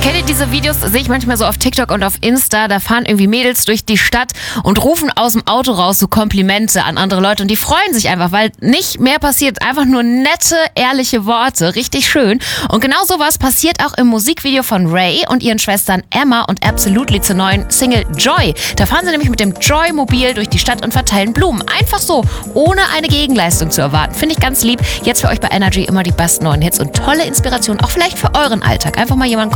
Kennt ihr diese Videos? Sehe ich manchmal so auf TikTok und auf Insta. Da fahren irgendwie Mädels durch die Stadt und rufen aus dem Auto raus so Komplimente an andere Leute. Und die freuen sich einfach, weil nicht mehr passiert. Einfach nur nette, ehrliche Worte. Richtig schön. Und genau sowas passiert auch im Musikvideo von Ray und ihren Schwestern Emma und Absolutely zur neuen Single Joy. Da fahren sie nämlich mit dem Joy-Mobil durch die Stadt und verteilen Blumen. Einfach so, ohne eine Gegenleistung zu erwarten. Finde ich ganz lieb. Jetzt für euch bei Energy immer die besten neuen Hits und tolle Inspiration, auch vielleicht für euren Alltag. Einfach mal jemanden